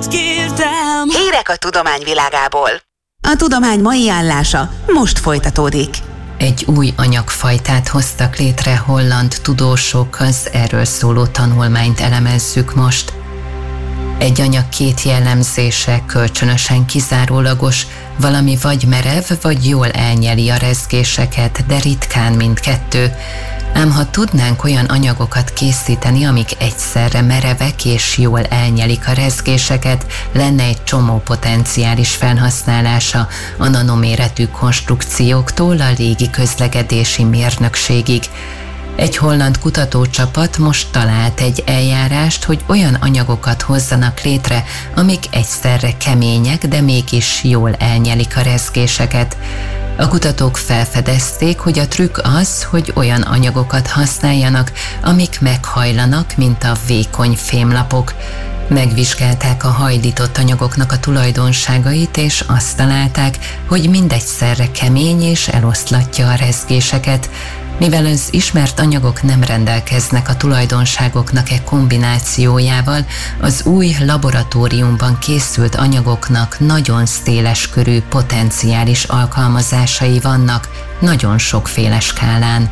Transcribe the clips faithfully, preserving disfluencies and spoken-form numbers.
Hírek a tudomány világából. A tudomány mai állása most folytatódik. Egy új anyagfajtát hoztak létre holland tudósok, az erről szóló tanulmányt elemezzük most. Egy anyag két jellemzése kölcsönösen kizárólagos, valami vagy merev, vagy jól elnyeli a rezgéseket, de ritkán mindkettő. Ám ha tudnánk olyan anyagokat készíteni, amik egyszerre merevek és jól elnyelik a rezgéseket, lenne egy csomó potenciális felhasználása a nanoméretű konstrukcióktól a légi közlekedési mérnökségig. Egy holland kutatócsapat most talált egy eljárást, hogy olyan anyagokat hozzanak létre, amik egyszerre kemények, de mégis jól elnyelik a rezgéseket. A kutatók felfedezték, hogy a trükk az, hogy olyan anyagokat használjanak, amik meghajlanak, mint a vékony fémlapok. Megvizsgálták a hajlított anyagoknak a tulajdonságait, és azt találták, hogy mindegyszerre kemény és eloszlatja a rezgéseket. Mivel az ismert anyagok nem rendelkeznek a tulajdonságoknak e kombinációjával, az új laboratóriumban készült anyagoknak nagyon széleskörű potenciális alkalmazásai vannak, nagyon sokféle skálán.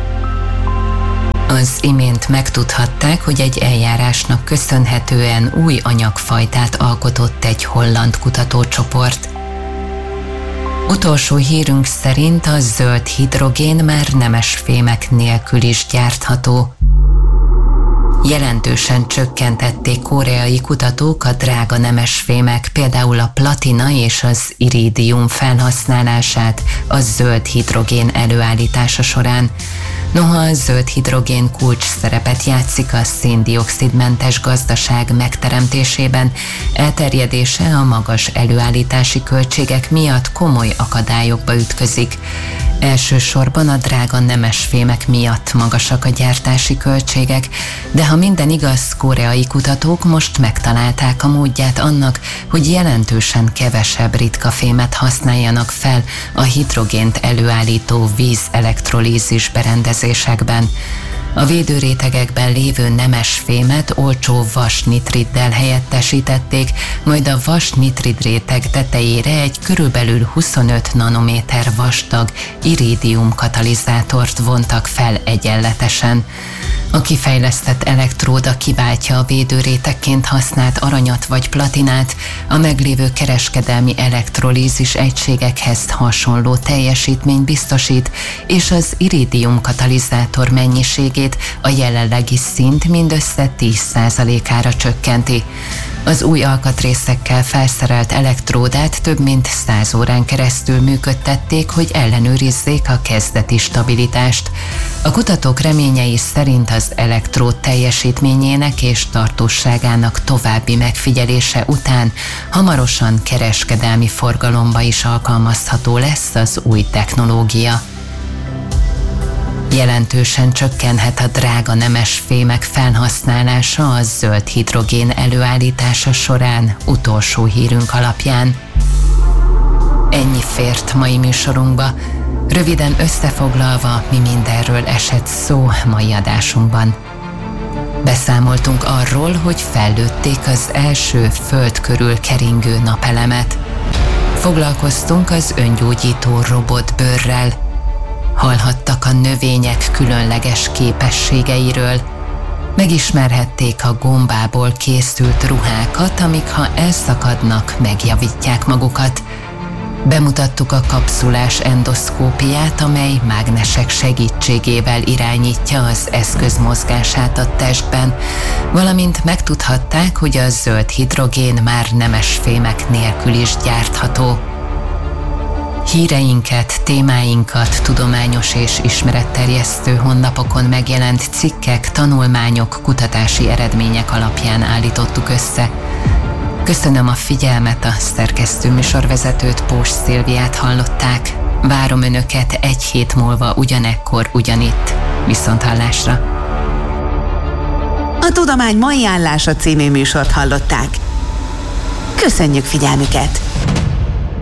Az imént megtudhatták, hogy egy eljárásnak köszönhetően új anyagfajtát alkotott egy holland kutatócsoport. Utolsó hírünk szerint a zöld hidrogén már nemes fémek nélkül is gyártható. Jelentősen csökkentették koreai kutatók a drága nemesfémek, például a platina és az iridium felhasználását a zöld hidrogén előállítása során. Noha a zöld hidrogén kulcs szerepet játszik a szén-dioxidmentes gazdaság megteremtésében, elterjedése a magas előállítási költségek miatt komoly akadályokba ütközik. Elsősorban a drága nemesfémek miatt magasak a gyártási költségek, de ha minden igaz, koreai kutatók most megtalálták a módját annak, hogy jelentősen kevesebb ritka fémet használjanak fel a hidrogént előállító víz-elektrolízis berendezésekben. A védőrétegekben lévő nemesfémet olcsó vasnitriddel helyettesítették, majd a vasnitrid réteg tetejére egy körülbelül huszonöt nanométer vastag iridium katalizátort vontak fel egyenletesen. A kifejlesztett elektróda kiváltja a védőrétegként használt aranyat vagy platinát, a meglévő kereskedelmi elektrolízis egységekhez hasonló teljesítményt biztosít, és az iridium katalizátor mennyiségét a jelenlegi szint mindössze tíz százalékára csökkenti. Az új alkatrészekkel felszerelt elektródát több mint száz órán keresztül működtették, hogy ellenőrizzék a kezdeti stabilitást. A kutatók reményei szerint az elektród teljesítményének és tartóságának további megfigyelése után hamarosan kereskedelmi forgalomba is alkalmazható lesz az új technológia. Jelentősen csökkenhet a drága nemesfémek felhasználása a zöld hidrogén előállítása során, utolsó hírünk alapján. Ennyi fért mai műsorunkba. Röviden összefoglalva, mi mindenről esett szó mai adásunkban. Beszámoltunk arról, hogy fellőtték az első föld körül keringő napelemet. Foglalkoztunk az öngyógyító robotbőrrel. Hallhattak a növények különleges képességeiről. Megismerhették a gombából készült ruhákat, amik ha elszakadnak, megjavítják magukat. Bemutattuk a kapszulás endoszkópiát, amely mágnesek segítségével irányítja az eszköz mozgását a testben, valamint megtudhatták, hogy a zöld hidrogén már nemesfémek nélkül is gyártható. Híreinket, témáinkat tudományos és ismeretterjesztő honlapokon megjelent cikkek, tanulmányok, kutatási eredmények alapján állítottuk össze. Köszönöm a figyelmet, a szerkesztő műsorvezetőt, Pós Szilviát hallották. Várom Önöket egy hét múlva ugyanekkor, ugyanitt. Viszonthallásra! A Tudomány mai állása című műsort hallották. Köszönjük figyelmüket!